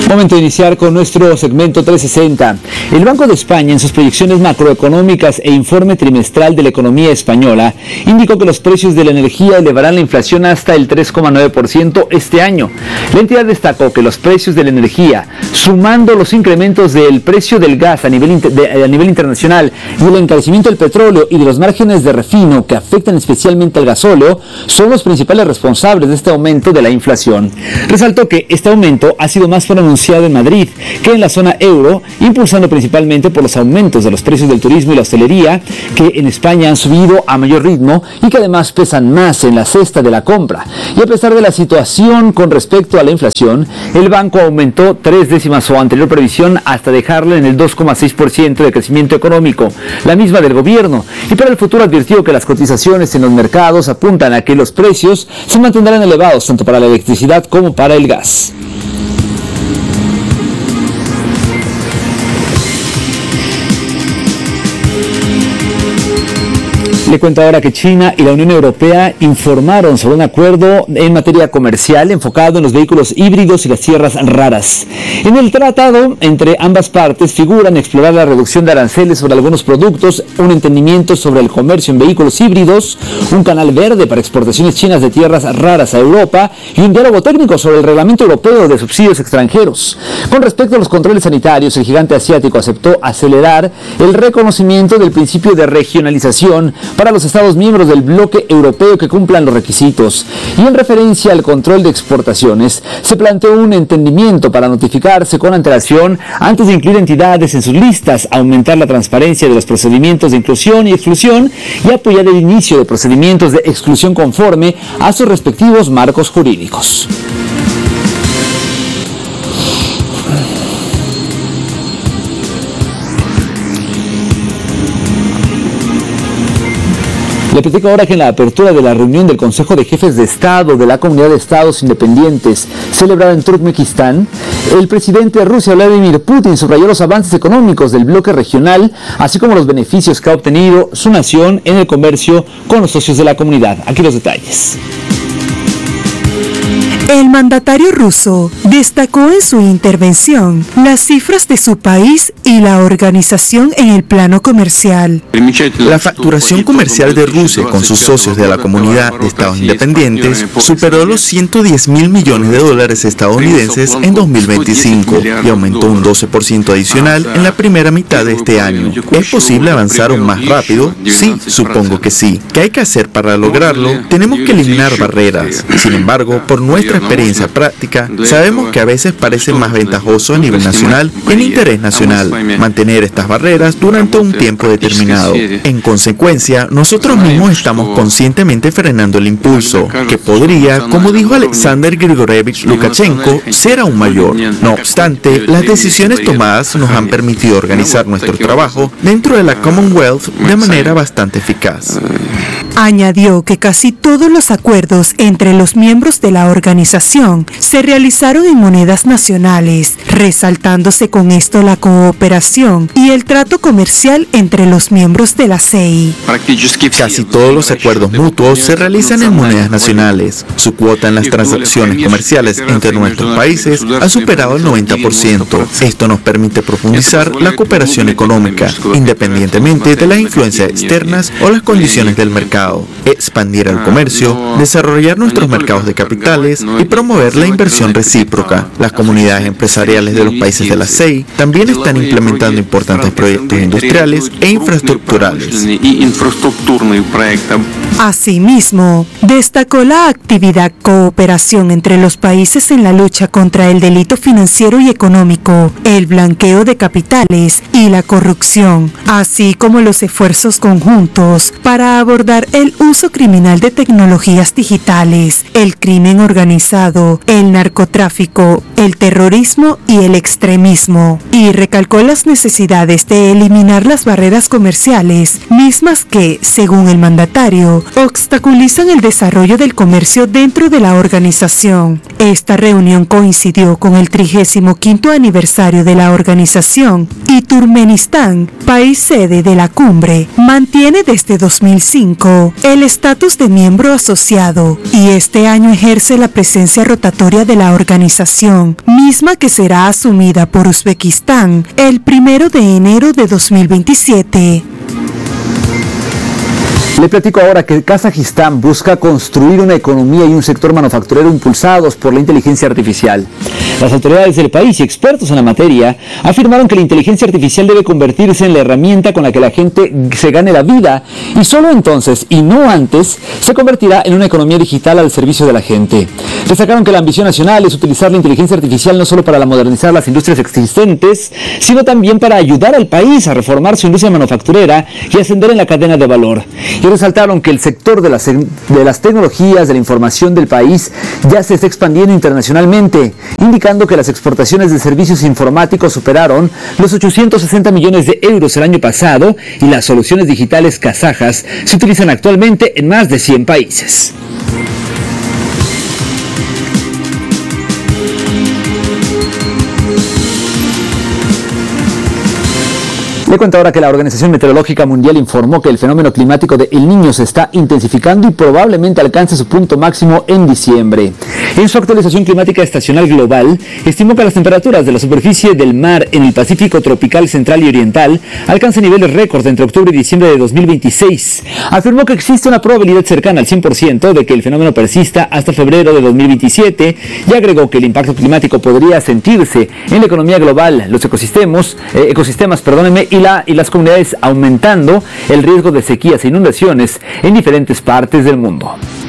Momento de iniciar con nuestro segmento 360. El Banco de España, en sus proyecciones macroeconómicas e informe trimestral de la economía española, indicó que los precios de la energía elevarán la inflación hasta el 3,9% este año. La entidad destacó que los precios de la energía, sumando los incrementos del precio del gas a nivel internacional y el encarecimiento del petróleo y de los márgenes de refino que afectan especialmente al gasóleo, son los principales responsables de este aumento de la inflación. Resaltó que este aumento ha sido más pronunciado en Madrid que en la zona euro, impulsando principalmente por los aumentos de los precios del turismo y la hostelería, que en España han subido a mayor ritmo y que además pesan más en la cesta de la compra. Y a pesar de la situación con respecto a la inflación, el banco aumentó 3 décimas su anterior previsión hasta dejarla en el 2,6% de crecimiento económico, la misma del gobierno, y para el futuro advirtió que las cotizaciones en los mercados apuntan a que los precios se mantendrán elevados tanto para la electricidad como para el gas. Le cuento ahora que China y la Unión Europea informaron sobre un acuerdo en materia comercial enfocado en los vehículos híbridos y las tierras raras. En el tratado entre ambas partes figuran explorar la reducción de aranceles sobre algunos productos, un entendimiento sobre el comercio en vehículos híbridos, un canal verde para exportaciones chinas de tierras raras a Europa y un diálogo técnico sobre el reglamento europeo de subsidios extranjeros. Con respecto a los controles sanitarios, el gigante asiático aceptó acelerar el reconocimiento del principio de regionalización para los Estados miembros del bloque europeo que cumplan los requisitos. Y en referencia al control de exportaciones, se planteó un entendimiento para notificarse con antelación antes de incluir entidades en sus listas, aumentar la transparencia de los procedimientos de inclusión y exclusión y apoyar el inicio de procedimientos de exclusión conforme a sus respectivos marcos jurídicos. Le platico ahora que en la apertura de la reunión del Consejo de Jefes de Estado de la Comunidad de Estados Independientes celebrada en Turkmenistán, el presidente de Rusia, Vladimir Putin, subrayó los avances económicos del bloque regional, así como los beneficios que ha obtenido su nación en el comercio con los socios de la comunidad. Aquí los detalles. El mandatario ruso destacó en su intervención las cifras de su país y la organización en el plano comercial. La facturación comercial de Rusia con sus socios de la Comunidad de Estados Independientes superó los 110.000 millones de dólares estadounidenses en 2025 y aumentó un 12% adicional en la primera mitad de este año. ¿Es posible avanzar aún más rápido? Sí, supongo que sí. ¿Qué hay que hacer para lograrlo? Tenemos que eliminar barreras. Sin embargo, por nuestra experiencia práctica, sabemos que a veces parece más ventajoso a nivel nacional que en interés nacional mantener estas barreras durante un tiempo determinado. En consecuencia, nosotros mismos estamos conscientemente frenando el impulso, que podría, como dijo Alexander Grigorievich Lukashenko, ser aún mayor. No obstante, las decisiones tomadas nos han permitido organizar nuestro trabajo dentro de la Commonwealth de manera bastante eficaz. Añadió que casi todos los acuerdos entre los miembros de la organización se realizaron en monedas nacionales, resaltándose con esto la cooperación y el trato comercial entre los miembros de la CEI. Casi todos los acuerdos mutuos se realizan en monedas nacionales. Su cuota en las transacciones comerciales entre nuestros países ha superado el 90%. Esto nos permite profundizar la cooperación económica, independientemente de las influencias externas o las condiciones del mercado. Expandir el comercio, desarrollar nuestros mercados de capitales y promover la inversión recíproca. Las comunidades empresariales de los países de la CEI también están implementando importantes proyectos industriales e infraestructurales. Asimismo, destacó la actividad cooperación entre los países en la lucha contra el delito financiero y económico, el blanqueo de capitales y la corrupción, así como los esfuerzos conjuntos para abordar el uso criminal de tecnologías digitales, el crimen organizado, el narcotráfico, el terrorismo y el extremismo, y recalcó las necesidades de eliminar las barreras comerciales, mismas que, según el mandatario, obstaculizan el desarrollo del comercio dentro de la organización. Esta reunión coincidió con el 35º aniversario de la organización y Turkmenistán, país sede de la cumbre, mantiene desde 2005 UNESCO el estatus de miembro asociado y este año ejerce la presencia rotatoria de la organización, misma que será asumida por Uzbekistán el 1 de enero de 2027. Le platico ahora que Kazajistán busca construir una economía y un sector manufacturero impulsados por la inteligencia artificial. Las autoridades del país y expertos en la materia afirmaron que la inteligencia artificial debe convertirse en la herramienta con la que la gente se gane la vida y solo entonces, y no antes, se convertirá en una economía digital al servicio de la gente. Destacaron que la ambición nacional es utilizar la inteligencia artificial no solo para modernizar las industrias existentes, sino también para ayudar al país a reformar su industria manufacturera y ascender en la cadena de valor. Y resaltaron que el sector de las tecnologías de la información del país ya se está expandiendo internacionalmente, indicando que las exportaciones de servicios informáticos superaron los 860 millones de euros el año pasado y las soluciones digitales kazajas se utilizan actualmente en más de 100 países. Le cuento ahora que la Organización Meteorológica Mundial informó que el fenómeno climático de El Niño se está intensificando y probablemente alcance su punto máximo en diciembre. En su actualización climática estacional global, estimó que las temperaturas de la superficie del mar en el Pacífico tropical central y oriental alcanzan niveles récord entre octubre y diciembre de 2026. Afirmó que existe una probabilidad cercana al 100% de que el fenómeno persista hasta febrero de 2027 y agregó que el impacto climático podría sentirse en la economía global, los ecosistemas, y las comunidades, aumentando el riesgo de sequías e inundaciones en diferentes partes del mundo.